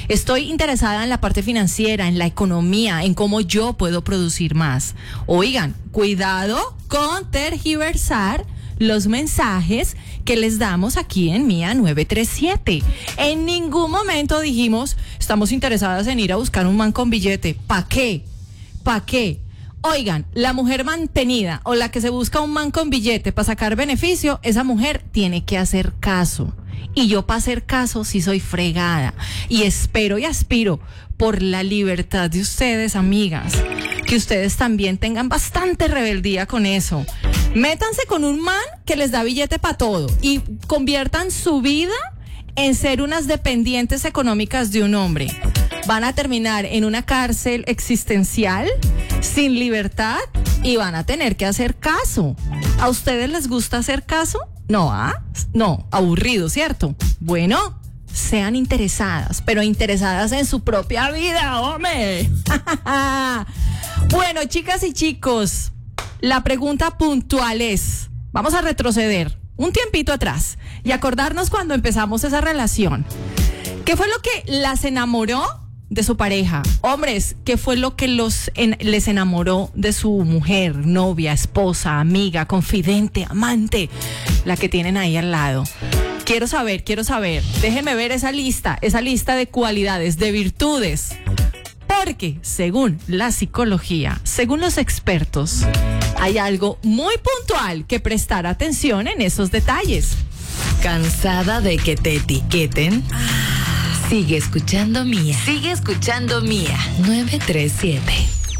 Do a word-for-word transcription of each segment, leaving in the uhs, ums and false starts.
Estoy interesada en la parte financiera, en la economía, en cómo yo puedo producir más. Oigan, cuidado con tergiversar los mensajes que les damos aquí en Mía nueve tres siete. En ningún momento dijimos, estamos interesadas en ir a buscar un man con billete. ¿Para qué? ¿Para qué? Oigan, la mujer mantenida o la que se busca un man con billete para sacar beneficio, esa mujer tiene que hacer caso. Y yo para hacer caso sí soy fregada. Y espero y aspiro por la libertad de ustedes, amigas, que ustedes también tengan bastante rebeldía con eso. Métanse con un man que les da billete para todo y conviertan su vida en ser unas dependientes económicas de un hombre. Van a terminar en una cárcel existencial, sin libertad, y van a tener que hacer caso. ¿A ustedes les gusta hacer caso? No, ¿ah? No, aburrido, ¿cierto? Bueno, sean interesadas, pero interesadas en su propia vida, hombre. Bueno, chicas y chicos, la pregunta puntual es, vamos a retroceder un tiempito atrás y acordarnos cuando empezamos esa relación. ¿Qué fue lo que las enamoró de su pareja? Hombres, ¿qué fue lo que los en, les enamoró de su mujer, novia, esposa, amiga, confidente, amante, la que tienen ahí al lado? Quiero saber, quiero saber. Déjenme ver esa lista, esa lista de cualidades, de virtudes. Porque, según la psicología, según los expertos, hay algo muy puntual que prestar atención en esos detalles. ¿Cansada de que te etiqueten? Sigue escuchando Mía. Sigue escuchando Mía nueve tres siete.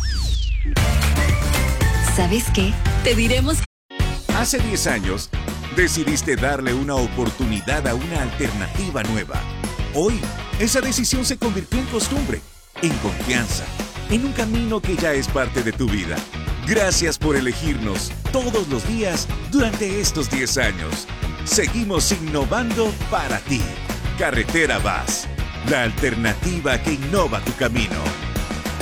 ¿Sabes qué? Te diremos. Hace diez años, decidiste darle una oportunidad a una alternativa nueva. Hoy, esa decisión se convirtió en costumbre, en confianza, en un camino que ya es parte de tu vida. Gracias por elegirnos todos los días durante estos diez años. Seguimos innovando para ti. Carretera Vas, la alternativa que innova tu camino.